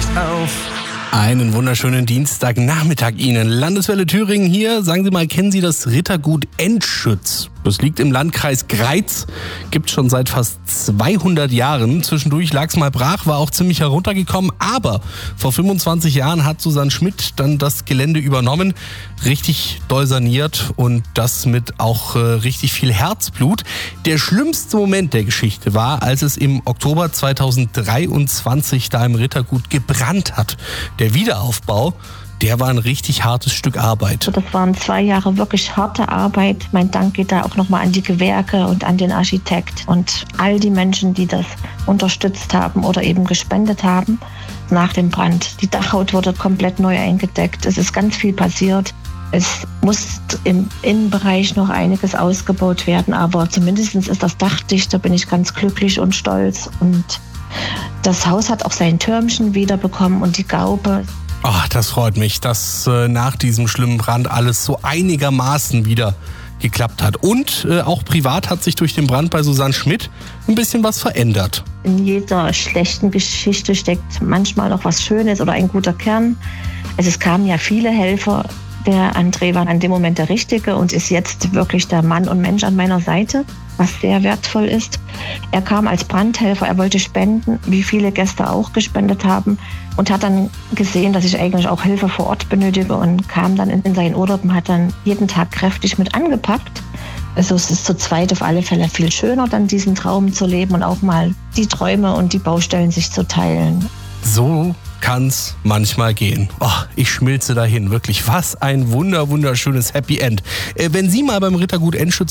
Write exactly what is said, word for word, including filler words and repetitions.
auf. Einen wunderschönen Dienstagnachmittag Ihnen. Landeswelle Thüringen hier. Sagen Sie mal, kennen Sie das Rittergut Enschütz? Das liegt im Landkreis Greiz, gibt schon seit fast zweihundert Jahren. Zwischendurch lag es mal brach, war auch ziemlich heruntergekommen. Aber vor fünfundzwanzig Jahren hat Susanne Schmidt dann das Gelände übernommen, richtig doll saniert und das mit auch äh, richtig viel Herzblut. Der schlimmste Moment der Geschichte war, als es im Oktober zweitausenddreiundzwanzig da im Rittergut gebrannt hat. Der Wiederaufbau, der war ein richtig hartes Stück Arbeit. Das waren zwei Jahre wirklich harte Arbeit. Mein Dank geht da auch nochmal an die Gewerke und an den Architekt und all die Menschen, die das unterstützt haben oder eben gespendet haben nach dem Brand. Die Dachhaut wurde komplett neu eingedeckt. Es ist ganz viel passiert. Es muss im Innenbereich noch einiges ausgebaut werden, aber zumindest ist das Dach dicht. Da bin ich ganz glücklich und stolz. Und das Haus hat auch sein Türmchen wiederbekommen und die Gaube. Ach, das freut mich, dass äh, nach diesem schlimmen Brand alles so einigermaßen wieder geklappt hat. Und äh, auch privat hat sich durch den Brand bei Susanne Schmidt ein bisschen was verändert. In jeder schlechten Geschichte steckt manchmal noch was Schönes oder ein guter Kern. Also es kamen ja viele Helfer. Der André war an dem Moment der Richtige und ist jetzt wirklich der Mann und Mensch an meiner Seite, was sehr wertvoll ist. Er kam als Brandhelfer, er wollte spenden, wie viele Gäste auch gespendet haben und hat dann gesehen, dass ich eigentlich auch Hilfe vor Ort benötige und kam dann in seinen Urlaub und hat dann jeden Tag kräftig mit angepackt. Also es ist zu zweit auf alle Fälle viel schöner, dann diesen Traum zu leben und auch mal die Träume und die Baustellen sich zu teilen. So kann's manchmal gehen. Oh, ich schmilze dahin. Wirklich, was ein wunder, wunderschönes Happy End. Äh, wenn Sie mal beim Rittergut Enschütz